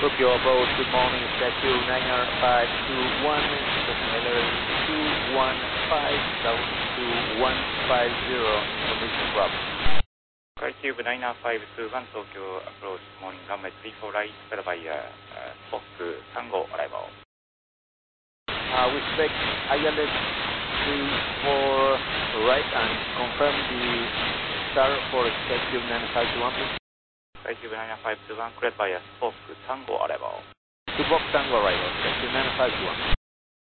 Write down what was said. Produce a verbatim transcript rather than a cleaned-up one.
Tokyo approach, good morning, schedule nine five two one, Taylor two one five, down to one five zero, information Bravo. SkyTube nine five two one, Tokyo approach, morning, runway three four right, followed by uh, uh, Fox Tango arrival. Uh, we expect I L S three four right and confirm the start for SkyTube nine five two one, please. SkyTube nine five two one, cleared by a Fox Tango arrival. To Fox Tango arrival, SkyTube nine five two one.